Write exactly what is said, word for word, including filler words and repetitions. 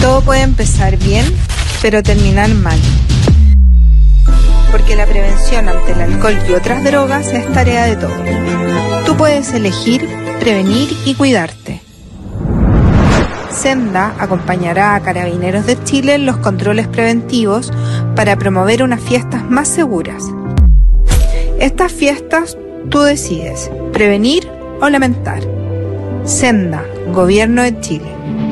Todo puede empezar bien, pero terminar mal. Porque la prevención ante el alcohol y otras drogas es tarea de todos. Tú puedes elegir, prevenir y cuidarte. Senda acompañará a Carabineros de Chile en los controles preventivos para promover unas fiestas más seguras. Estas fiestas tú decides, prevenir o lamentar. Senda, Gobierno de Chile.